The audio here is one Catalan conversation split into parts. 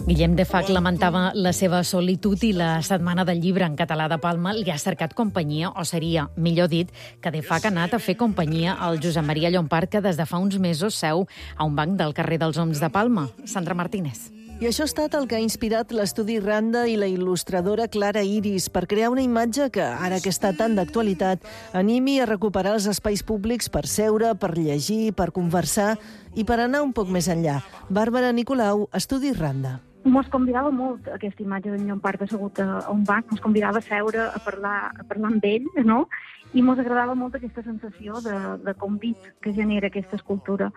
Guillem de Fac lamentava la seva solitud i la Setmana del Llibre en català de Palma li ha cercat companyia, o seria, millor dit, que de Fac ha anat a fer companyia al Josep Maria Llompart, que des de fa uns mesos seu a un banc del carrer dels Oms de Palma. Sandra Martínez. I això ha estat el que ha inspirat l'estudi Randa i la il·lustradora Clara Iris per crear una imatge que, ara que està tan d'actualitat, animi a recuperar els espais públics per seure, per llegir, per conversar i per anar un poc més enllà. Bàrbara Nicolau, estudi Randa. Mos convidava molt aquesta imatge d'en Llompart assegut a un banc, mos convidava a seure, a parlar amb ell, no? I mos agradava molt aquesta sensació de convit que genera aquesta escultura.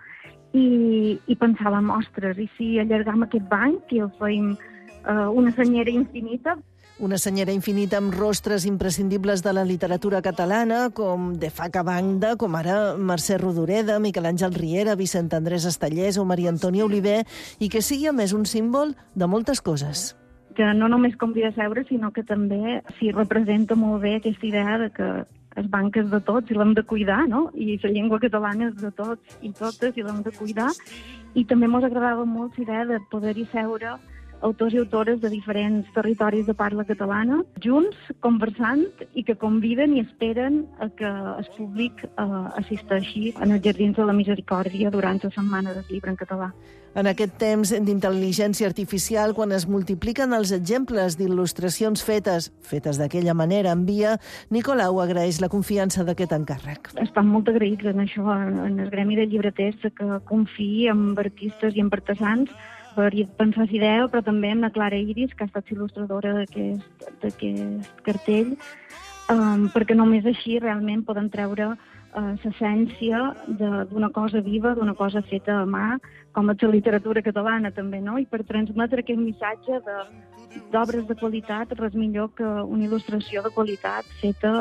I pensàvem, ostres, i si allargam aquest banc i el fèiem una senyera infinita? Una senyera infinita amb rostres imprescindibles de la literatura catalana, com de Fac a banda, com ara Mercè Rodoreda, Miquel Àngel Riera, Vicent Andrés Estellés o Maria Antònia Oliver, i que sigui, a més, un símbol de moltes coses. Que no només convida a seure, sinó que també s'hi representa molt bé aquesta idea de que el banc és de tots i l'hem de cuidar, no? I la llengua catalana és de tots i totes i l'hem de cuidar. I també ens agradava molt la idea de poder-hi seure autors i autores de diferents territoris de parla catalana, junts, conversant, i que conviden i esperen a que el públic assisteixi en els Jardins de la Misericòrdia durant la Setmana del Llibre en català. En aquest temps d'intel·ligència artificial, quan es multipliquen els exemples d'il·lustracions fetes d'aquella manera en via, Nicolau agraeix la confiança d'aquest encàrrec. Estan molt agraïts en això, en el Gremi de Llibreters, que confiï en artistes i en artesans per pensar la idea, però també amb la Clara Iris, que ha estat il·lustradora d'aquest cartell, perquè només així realment poden treure l'essència d'una cosa viva, d'una cosa feta a mà, com és la literatura catalana també, no? I per transmetre aquest missatge d'obres de qualitat, res millor que una il·lustració de qualitat feta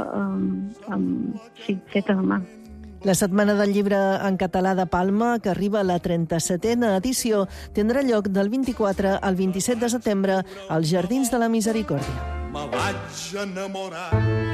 a mà. La Setmana del Llibre en català de Palma, que arriba a la 37a edició, tindrà lloc del 24 al 27 de setembre als Jardins de la Misericòrdia. Me vaig enamorar.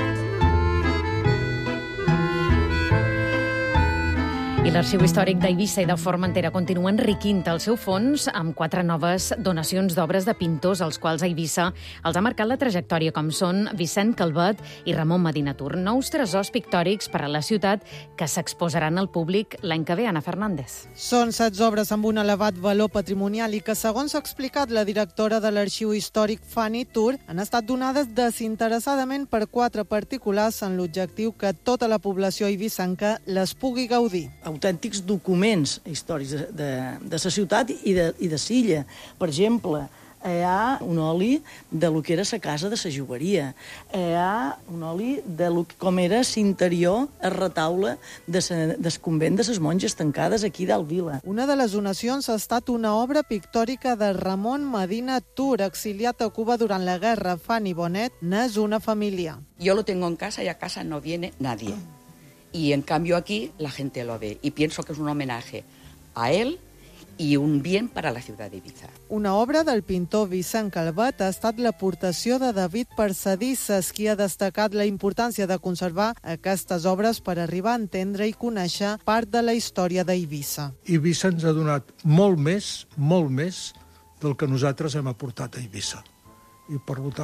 I l'Arxiu Històric d'Eivissa i de Formentera continua enriquint el seu fons amb 4 noves donacions d'obres de pintors, als quals Eivissa els ha marcat la trajectòria, com són Vicent Calvet i Ramon Medinatur. Nous tresors pictòrics per a la ciutat que s'exposaran al públic l'any que ve. Anna Fernández. Són 16 obres amb un elevat valor patrimonial i que, segons ha explicat la directora de l'Arxiu Històric, Fanny Tur, han estat donades desinteressadament per 4 particulars en l'objectiu que tota la població eivissenca les pugui gaudir. Autèntics documents històrics de la ciutat i de Silla. Per exemple, hi ha un oli de lo que era la casa de la jogueria. Hi ha un oli de com era l'interior, el retaule del convent de les monges tancades aquí dalt Vila. Una de les donacions ha estat una obra pictòrica de Ramon Medinatur, exiliat a Cuba durant la guerra. Fanny Bonet n'és una família. Yo lo tengo en casa y a casa no viene nadie. Y en cambio aquí la gente lo ve y pienso que es un homenaje a él y un bien para la ciudad de Ibiza. Una obra del pintor Vicent Calvet ha estat l'aportació de David Parsadisses, qui ha destacat la importància de conservar aquestes obres per arribar a entendre i conèixer part de la història d'Eivissa. Eivissa ens ha donat molt més del que nosaltres hem aportat a Eivissa. I per